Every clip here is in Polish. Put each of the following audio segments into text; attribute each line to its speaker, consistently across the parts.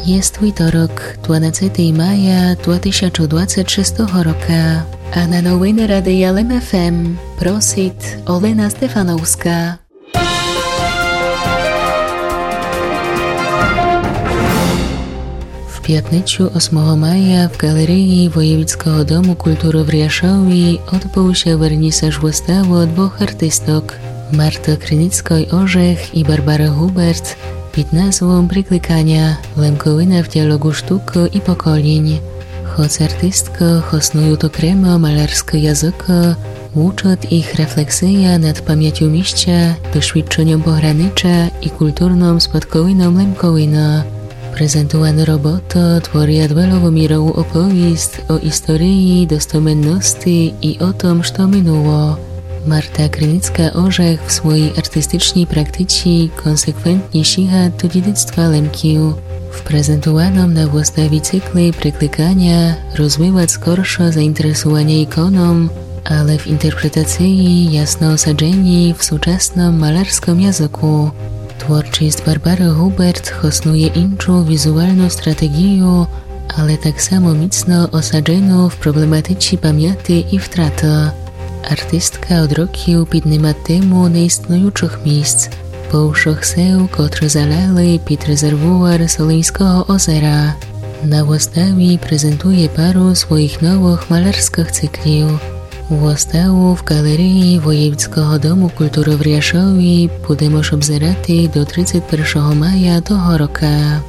Speaker 1: Jest wtorok, 12 maja 2026 roku, a na nowiny Radia LEM FM prosit Olena Stefanowska. W piatniczu 8 maja w Galerii Wojewódzkiego Domu Kultury w Riaszowie odbył się wernisaż wystawy dwóch artystok, Marty Krynickiej-Orzech i Barbary Hubert, pod nazwą Priklikania Lemkowina w dialogu sztuki i pokoleń. Choć artystka hosnują to kremo malarskie języka, uczot ich refleksja nad pamięcią mieścia, doświadczeniem pogranicza i kulturną spadkowiną Lemkowina. Prezentowana robota tworzy dwuwymiarową opowieść o historii, dostomenności i o tym, co minęło. Marta Krynicka-Orzech w swojej artystycznej praktyce konsekwentnie sięga do dziedzictwa Lemkiów. W prezentowanym na wystawie cyklu Priklikania rozwijać skorsze zainteresowanie ikoną, ale w interpretacji jasno osadzeni w współczesnym malarskim języku. Twórczość Barbary Hubert hosnuje inczą wizualną strategię, ale tak samo mocno osadzoną w problematyce pamięci i wtraty. Artystka od roku podnieca temu nieistniejących miejsc, połszych seł, które zalały pod rezerwuar Soleńskiego ozera. Na wystawie prezentuje paru swoich nowych malarskich cykli. Wystawę w Galerii Wojewódzkiego Domu Kultury w Riaszowie będziemy obserwować do 31 maja tego roku.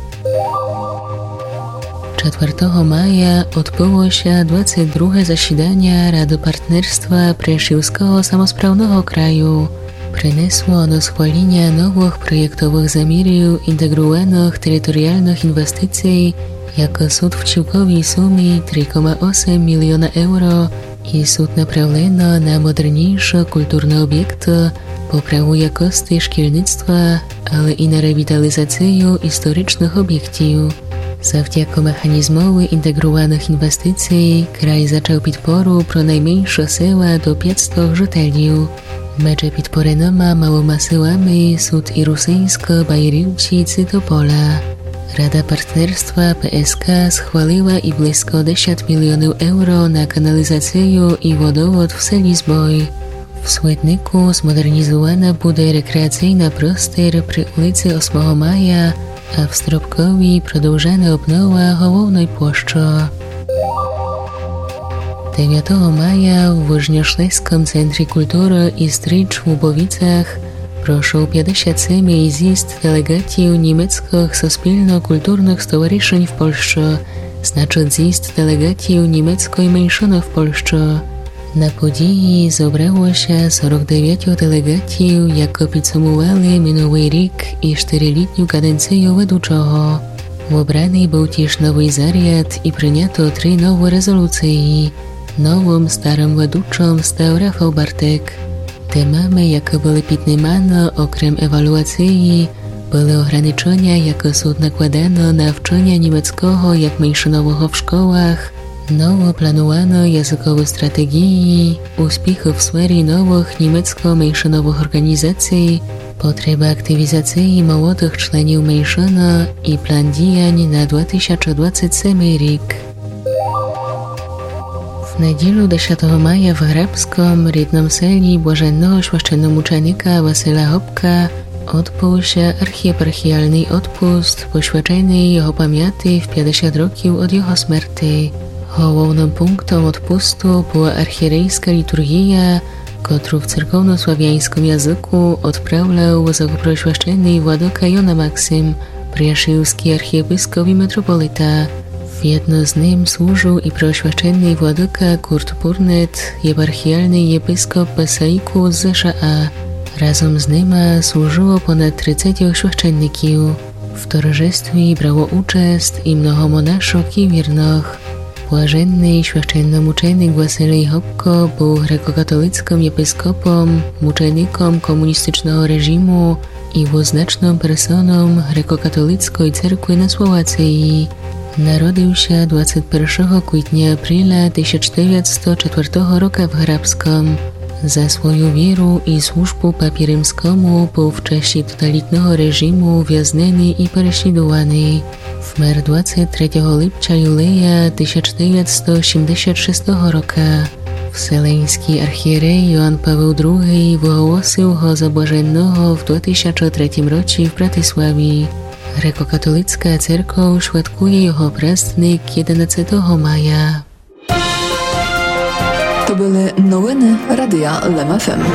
Speaker 1: 4 maja odbyło się 22. zasiedanie Rady Partnerstwa Prešovského samosprawnego kraju. Przyniosło ono schwalenie nowych projektowych zamiarów integrowanych terytorialnych inwestycji, jako sud w ciłkowej sumie 3,8 miliona euro i sud naprawiono na moderniejsze kulturne obiekty, poprawę jakości szkolnictwa, ale i na rewitalizację historycznych obiektów. Zawdzięki mechanizmowi integrowanych inwestycji kraj zaczął podporu pro najmniejsze sela do 500 żyteliów. Między podporonymi małymi selami sud i Rusyńsko, Bajrywci, Cytopola. Rada Partnerstwa PSK schwaliła i blisko 10 milionów euro na kanalizację i wodowód w Selizboj. W Słedniku zmodernizowana będzie rekreacyjna prostor przy ulicy 8 Maja, a w Stropkowi przedłużana obnowa Hołownej Płoszczy. 9 maja w Woźnioszleskim Centrum Kultury i Strycz w Łubowicach proszą 57 zjazd delegacji niemieckich sospielno-kulturnych stowarzyszeń w Polsce, znaczy zjazd delegacji niemieckiej mniejszości w Polsce. Na podії zebrało się 49 delegacji, jako podsumowali minuły rok i 4-letnią kadencję wedłuczego. Wybrany był też nowy zariad i przyjęto 3 nowe rezolucje. Nowym starym wedłuczym stał Rafał Bartek. Temami, jakie były podniesione okrem ewaluacji, były ograniczenia, jakie sąd nakładano na wczenie niemieckiego jak mniejszynowego w szkołach, nowo planowano językowe strategii, uspechy w sferze nowych niemiecko-mniejszynowych organizacji, potrzeba aktywizacji młodych członków mniejszyny i plan działań na 2027 rok. W niedzielę 10 maja w Hrabskim rydnym sali błażennego święcenomuczenika Wasyla Hopka odbył się archieparchialny odpust poświęcony jego pamięci w 50 roków od jego śmierci. Głównym punktem odpustu była archierejska liturgia, którą w cerkowno-sławiańskim języku odprawiał zagoproświadczony władyka Jona Maksym, preszywski archiepiskop i metropolita. W jedno z nim służył i proświadczony władyka Kurt Burnett, eparchialny episkop Pesaiku z ZSA. Razem z nim służyło ponad 30 święcenników. W towarzystwie brało uczest i mnoho monaszek i wiernych. Błażenny święcennomuczenik Wasylej Hopko był grekokatolickim episkopom, muczenikiem komunistycznego reżimu i wyznaczną personą grekokatolickiej cerkwi na Słowacji. Narodził się 21 kwietnia-aprila 1904 roku w Hrabskim. За свою віру і службу папі Римському був в часі тоталітного режиму ув'язнений і переслідуваний. Вмер 23 липня юлея 1976 року. Вселенський архієрей Йоанн Павел II виголосив його за блаженного в 2003 році в Братиславі. Греко-католицька церква святкує його праздник 11 мая.
Speaker 2: To były новини Радіо Лем ФМ.